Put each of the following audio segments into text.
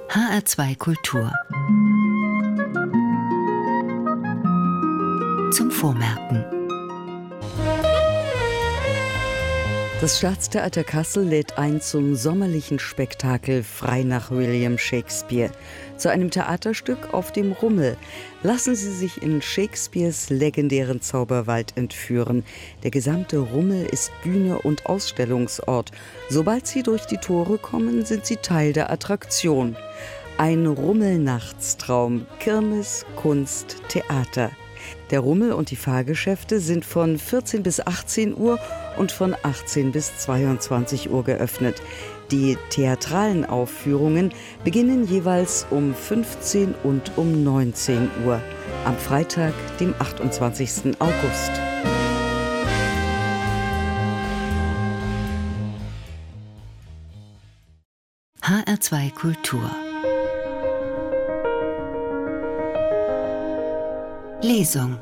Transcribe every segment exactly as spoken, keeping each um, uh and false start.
H R zwei Kultur. Zum Vormerken. Das Staatstheater Kassel lädt ein zum sommerlichen Spektakel frei nach William Shakespeare. Zu einem Theaterstück auf dem Rummel. Lassen Sie sich in Shakespeares legendären Zauberwald entführen. Der gesamte Rummel ist Bühne und Ausstellungsort. Sobald Sie durch die Tore kommen, sind Sie Teil der Attraktion. Ein Rummelnachtstraum, Kirmes, Kunst, Theater. Der Rummel und die Fahrgeschäfte sind von vierzehn bis achtzehn Uhr und von achtzehn bis zweiundzwanzig Uhr geöffnet. Die theatralen Aufführungen beginnen jeweils um fünfzehn und um neunzehn Uhr. Am Freitag, dem achtundzwanzigsten August. H R zwei Kultur. Lesung.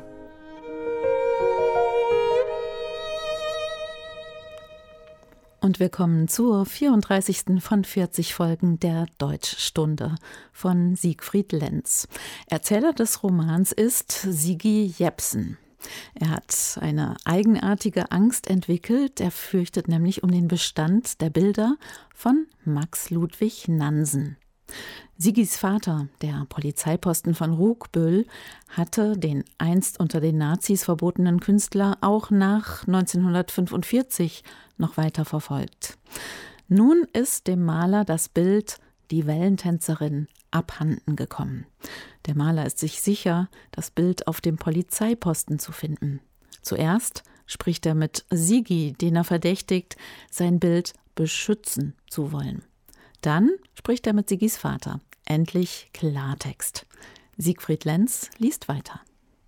Und wir kommen zur vierunddreißigsten von vierzig Folgen der Deutschstunde von Siegfried Lenz. Erzähler des Romans ist Sigi Jepsen. Er hat eine eigenartige Angst entwickelt. Er fürchtet nämlich um den Bestand der Bilder von Max Ludwig Nansen. Sigis Vater, der Polizeiposten von Rugbüll, hatte den einst unter den Nazis verbotenen Künstler auch nach neunzehnhundertfünfundvierzig noch weiter verfolgt. Nun ist dem Maler das Bild Die Wellentänzerin abhanden gekommen. Der Maler ist sich sicher, das Bild auf dem Polizeiposten zu finden. Zuerst spricht er mit Sigi, den er verdächtigt, sein Bild beschützen zu wollen. Dann spricht er mit Sigis Vater. Endlich Klartext. Siegfried Lenz liest weiter.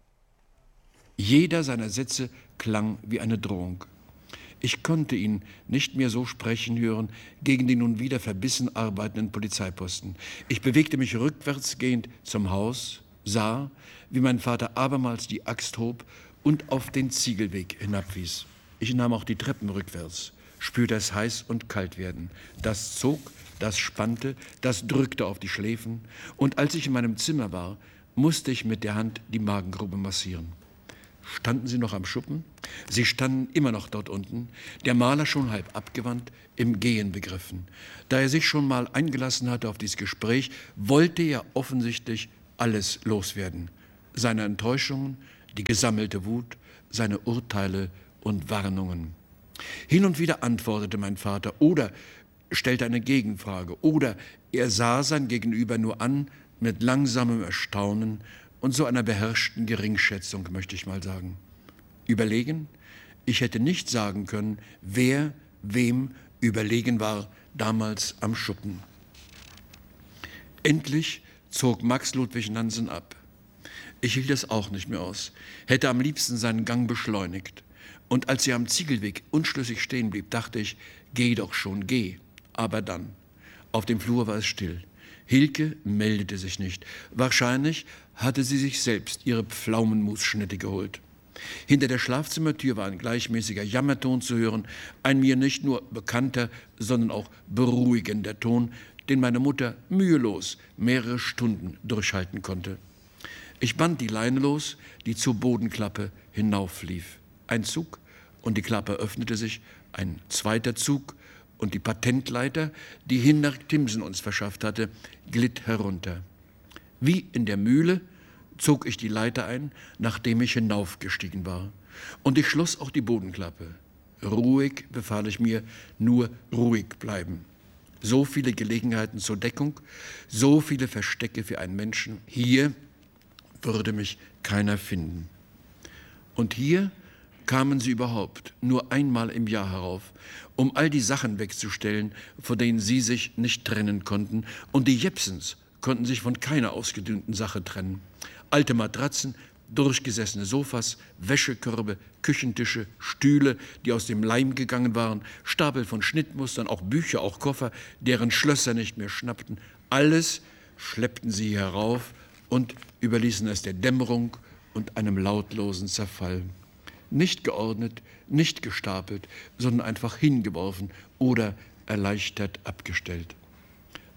Jeder seiner Sätze klang wie eine Drohung. Ich konnte ihn nicht mehr so sprechen hören gegen den nun wieder verbissen arbeitenden Polizeiposten. Ich bewegte mich rückwärtsgehend zum Haus, sah, wie mein Vater abermals die Axt hob und auf den Ziegelweg hinabwies. Ich nahm auch die Treppen rückwärts, spürte es heiß und kalt werden. Das zog, das spannte, das drückte auf die Schläfen. Und als ich in meinem Zimmer war, musste ich mit der Hand die Magengrube massieren. Standen sie noch am Schuppen? Sie standen immer noch dort unten, der Maler schon halb abgewandt, im Gehen begriffen. Da er sich schon mal eingelassen hatte auf dieses Gespräch, wollte er offensichtlich alles loswerden. Seine Enttäuschungen, die gesammelte Wut, seine Urteile und Warnungen. Hin und wieder antwortete mein Vater oder stellte eine Gegenfrage oder er sah sein Gegenüber nur an mit langsamem Erstaunen und so einer beherrschten Geringschätzung, möchte ich mal sagen. Überlegen? Ich hätte nicht sagen können, wer wem überlegen war damals am Schuppen. Endlich zog Max Ludwig Nansen ab. Ich hielt es auch nicht mehr aus, hätte am liebsten seinen Gang beschleunigt. Und als er am Ziegelweg unschlüssig stehen blieb, dachte ich, geh doch schon, geh. Aber dann, auf dem Flur war es still. Hilke meldete sich nicht. Wahrscheinlich hatte sie sich selbst ihre Pflaumenmusschnitte geholt. Hinter der Schlafzimmertür war ein gleichmäßiger Jammerton zu hören, ein mir nicht nur bekannter, sondern auch beruhigender Ton, den meine Mutter mühelos mehrere Stunden durchhalten konnte. Ich band die Leine los, die zur Bodenklappe hinauflief. Ein Zug und die Klappe öffnete sich, ein zweiter Zug und die Patentleiter, die Hinnerk Timsen uns verschafft hatte, glitt herunter. Wie in der Mühle zog ich die Leiter ein, nachdem ich hinaufgestiegen war. Und ich schloss auch die Bodenklappe. Ruhig befahl ich mir, nur ruhig bleiben. So viele Gelegenheiten zur Deckung, so viele Verstecke für einen Menschen. Hier würde mich keiner finden. Und hier kamen sie überhaupt nur einmal im Jahr herauf, um all die Sachen wegzustellen, von denen sie sich nicht trennen konnten. Und die Jepsens konnten sich von keiner ausgedünnten Sache trennen. Alte Matratzen, durchgesessene Sofas, Wäschekörbe, Küchentische, Stühle, die aus dem Leim gegangen waren, Stapel von Schnittmustern, auch Bücher, auch Koffer, deren Schlösser nicht mehr schnappten. Alles schleppten sie herauf und überließen es der Dämmerung und einem lautlosen Zerfall. Nicht geordnet, nicht gestapelt, sondern einfach hingeworfen oder erleichtert abgestellt.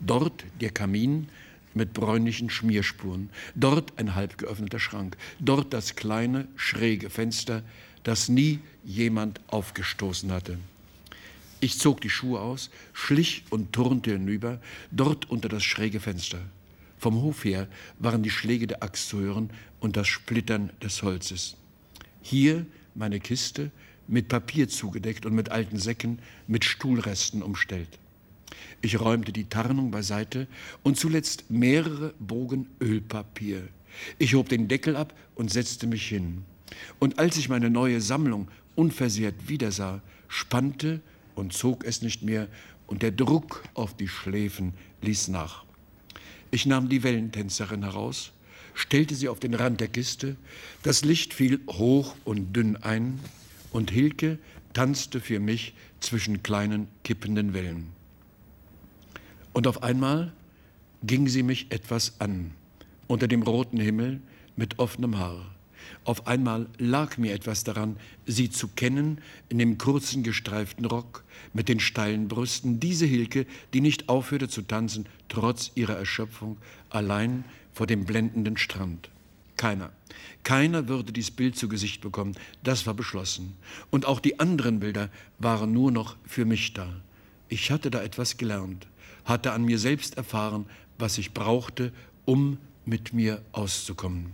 Dort der Kamin mit bräunlichen Schmierspuren, dort ein halb geöffneter Schrank, dort das kleine, schräge Fenster, das nie jemand aufgestoßen hatte. Ich zog die Schuhe aus, schlich und turnte hinüber, dort unter das schräge Fenster. Vom Hof her waren die Schläge der Axt zu hören und das Splittern des Holzes. Hier meine Kiste, mit Papier zugedeckt und mit alten Säcken, mit Stuhlresten umstellt. Ich räumte die Tarnung beiseite und zuletzt mehrere Bogen Ölpapier. Ich hob den Deckel ab und setzte mich hin. Und als ich meine neue Sammlung unversehrt wiedersah, spannte und zog es nicht mehr, und der Druck auf die Schläfen ließ nach. Ich nahm die Wellentänzerin heraus, stellte sie auf den Rand der Kiste, das Licht fiel hoch und dünn ein, und Hilke tanzte für mich zwischen kleinen kippenden Wellen. Und auf einmal ging sie mich etwas an, unter dem roten Himmel mit offenem Haar. Auf einmal lag mir etwas daran, sie zu kennen, in dem kurzen gestreiften Rock, mit den steilen Brüsten, diese Hilke, die nicht aufhörte zu tanzen, trotz ihrer Erschöpfung, allein vor dem blendenden Strand. Keiner, keiner würde dies Bild zu Gesicht bekommen, das war beschlossen. Und auch die anderen Bilder waren nur noch für mich da. Ich hatte da etwas gelernt, hatte an mir selbst erfahren, was ich brauchte, um mit mir auszukommen.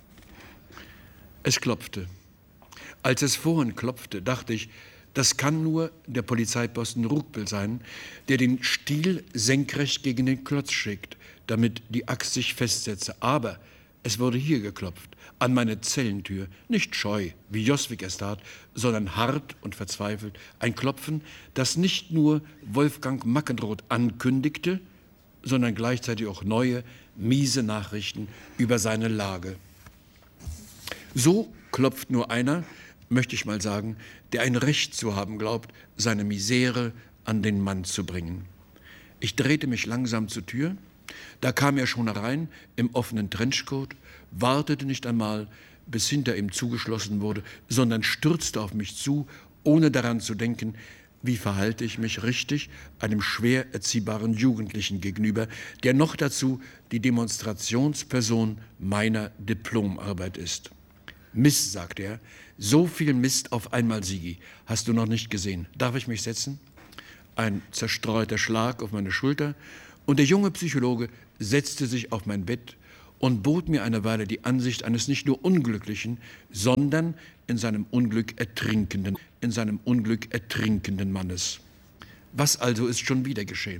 Es klopfte. Als es vorhin klopfte, dachte ich, das kann nur der Polizeiposten Ruckbel sein, der den Stiel senkrecht gegen den Klotz schickt, damit die Axt sich festsetze. Aber es wurde hier geklopft, an meine Zellentür, nicht scheu, wie Joswig es tat, sondern hart und verzweifelt. Ein Klopfen, das nicht nur Wolfgang Mackenroth ankündigte, sondern gleichzeitig auch neue, miese Nachrichten über seine Lage. So klopft nur einer, möchte ich mal sagen, der ein Recht zu haben glaubt, seine Misere an den Mann zu bringen. Ich drehte mich langsam zur Tür. Da kam er schon herein im offenen Trenchcoat, wartete nicht einmal, bis hinter ihm zugeschlossen wurde, sondern stürzte auf mich zu, ohne daran zu denken, wie verhalte ich mich richtig einem schwer erziehbaren Jugendlichen gegenüber, der noch dazu die Demonstrationsperson meiner Diplomarbeit ist. Mist, sagte er, so viel Mist auf einmal, Sigi, hast du noch nicht gesehen. Darf ich mich setzen? Ein zerstreuter Schlag auf meine Schulter, und der junge Psychologe setzte sich auf mein Bett und bot mir eine Weile die Ansicht eines nicht nur unglücklichen, sondern in seinem Unglück ertrinkenden, in seinem Unglück ertrinkenden Mannes. Was also ist schon wieder geschehen?